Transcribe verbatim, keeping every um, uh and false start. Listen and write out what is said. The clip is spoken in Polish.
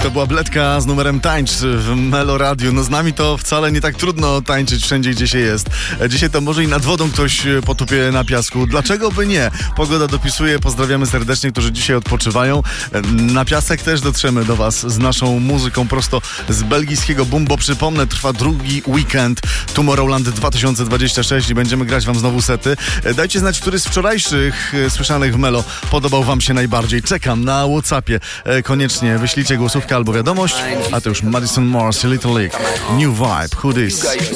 To była Bledka z numerem Tańcz w Melo Radio. No z nami to wcale nie tak trudno tańczyć wszędzie, gdzie się jest. Dzisiaj to może i nad wodą ktoś potupie na piasku. Dlaczego by nie? Pogoda dopisuje. Pozdrawiamy serdecznie, którzy dzisiaj odpoczywają. Na piasek też dotrzemy do was z naszą muzyką prosto z belgijskiego boom, bo przypomnę, trwa drugi weekend Tomorrowland dwa tysiące dwudziesty szósty i będziemy grać wam znowu sety. Dajcie znać, który z wczorajszych słyszanych w Melo podobał wam się najbardziej. Czekam na WhatsAppie. Koniecznie wyślijcie głosówkę albo wiadomość. A to już Madison Morse, Little League, New Vibe, Who This?